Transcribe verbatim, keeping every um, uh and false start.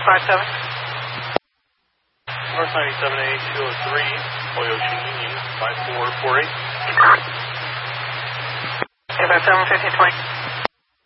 five seven. North ninety-seven A two oh three, Toyota Union five four four eight. Okay, five seven, fifteen twenty.